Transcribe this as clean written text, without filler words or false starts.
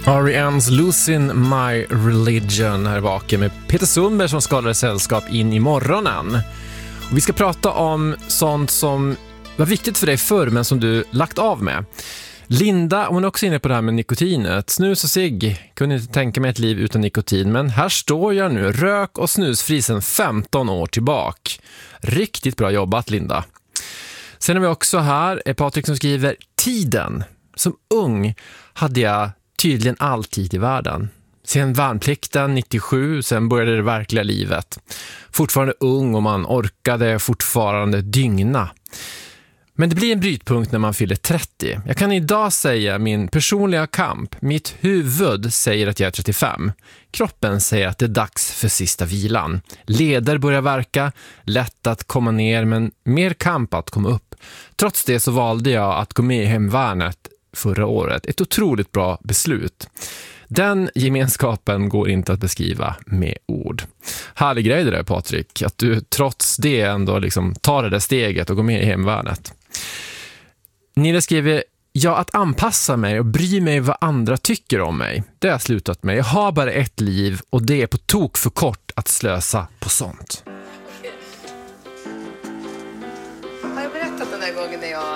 R.E.M's Losing My Religion här bak med Peter Sundberg som skadade sällskap in i morgonen. Och vi ska prata om sånt som var viktigt för dig förr men som du lagt av med. Linda, hon är också inne på det här med nikotinet. Snus och cigg, kunde inte tänka mig ett liv utan nikotin, men här står jag nu, rök- och snusfri sedan 15 år tillbaka. Riktigt bra jobbat, Linda. Sen har vi också här Patrik som skriver: tiden. Som ung hade jag tydligen all tid i världen. Sen värnplikten 97, sen började det verkliga livet. Fortfarande ung och man orkade fortfarande dygna. Men det blir en brytpunkt när man fyller 30. Jag kan idag säga min personliga kamp. Mitt huvud säger att jag är 35. Kroppen säger att det är dags för sista vilan. Leder börjar verka, lätt att komma ner men mer kamp att komma upp. Trots det så valde jag att gå med i hemvärnet förra året. Ett otroligt bra beslut. Den gemenskapen går inte att beskriva med ord. Härlig grej det där, Patrik. Att du trots det ändå liksom tar det där steget och går med i hemvärnet. Nilla skriver: ja, att anpassa mig och bry mig vad andra tycker om mig. Det har jag slutat med. Jag har bara ett liv och det är på tok för kort att slösa på sånt. Har jag berättat den där gången när jag